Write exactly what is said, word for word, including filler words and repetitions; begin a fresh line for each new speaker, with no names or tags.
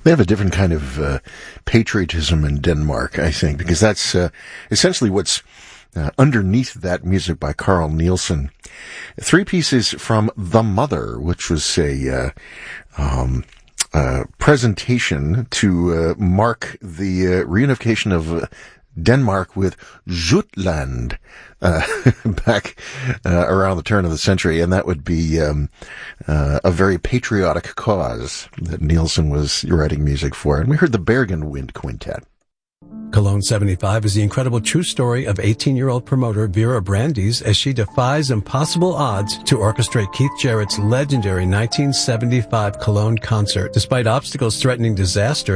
They have a different kind of uh, patriotism in Denmark, I think, because that's uh, essentially what's uh, underneath that music by Carl Nielsen. Three pieces from The Mother, which was a uh, um, uh, presentation to uh, mark the uh, reunification of uh, Denmark with Jutland uh, back uh, around the turn of the century, and that would be um, uh, a very patriotic cause that Nielsen was writing music for. And we heard the Bergen Wind Quintet.
Cologne seventy-five is the incredible true story of eighteen-year-old promoter Vera Brandes as she defies impossible odds to orchestrate Keith Jarrett's legendary nineteen seventy-five Cologne concert. Despite obstacles threatening disaster,